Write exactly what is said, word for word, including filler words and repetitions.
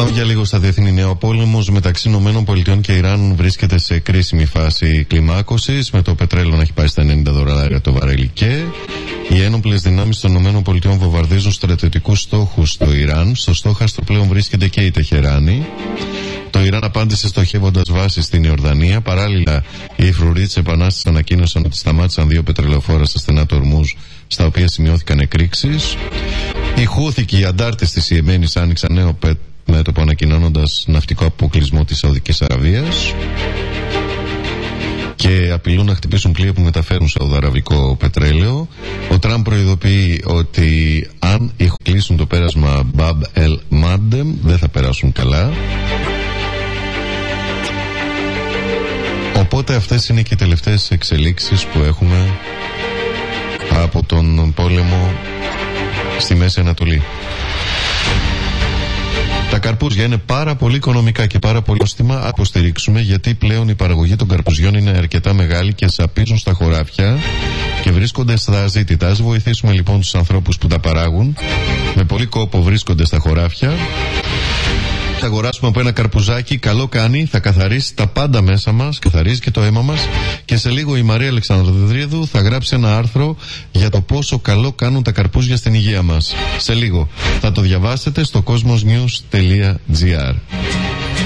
Πάμε για λίγο στα διεθνή νέα. Ο πόλεμος μεταξύ ΗΠΑ και Ιράν βρίσκεται σε κρίσιμη φάση κλιμάκωσης, με το πετρέλαιο να έχει πάει στα ενενήντα δολάρια το βαρέλι, και οι ένοπλες δυνάμεις των ΗΠΑ βομβαρδίζουν στρατιωτικούς στόχους στο Ιράν. Στο στόχαστρο πλέον βρίσκεται και η Τεχεράνη. Το Ιράν απάντησε στοχεύοντας βάσεις στην Ιορδανία. Παράλληλα, οι φρουροί της Επανάστασης ανακοίνωσαν ότι σταμάτησαν δύο πετρελαιοφόρα στα στενά του Ορμούζ, στα οποία σημειώθηκαν εκρήξεις. Οι Χούθη και οι αντάρτες της Ιεμένης άνοιξαν νέο μέτωπο, ανακοινώνοντας ναυτικό αποκλεισμό της Σαουδικής Αραβίας και απειλούν να χτυπήσουν πλοία που μεταφέρουν σαουδαραβικό πετρέλαιο. Ο Τραμπ προειδοποιεί ότι αν κλείσουν το πέρασμα Μπαμπ ελ Μάντεμ δεν θα περάσουν καλά. Οπότε αυτές είναι και οι τελευταίες εξελίξεις που έχουμε από τον πόλεμο στη Μέση Ανατολή. Τα καρπούζια είναι πάρα πολύ οικονομικά και πάρα πολύ νόστιμα. Να υποστηρίξουμε, γιατί πλέον η παραγωγή των καρπουζιών είναι αρκετά μεγάλη και σαπίζουν στα χωράφια και βρίσκονται στα ζήτητα. Ας βοηθήσουμε λοιπόν τους ανθρώπους που τα παράγουν. Με πολύ κόπο βρίσκονται στα χωράφια. Θα αγοράσουμε από ένα καρπουζάκι, καλό κάνει, θα καθαρίσει τα πάντα μέσα μας, καθαρίζει και το αίμα μας. Και σε λίγο η Μαρία Αλεξανδροδρίδου θα γράψει ένα άρθρο για το πόσο καλό κάνουν τα καρπούζια στην υγεία μας. Σε λίγο θα το διαβάσετε στο κόσμος νιους τελεία τζι άρ.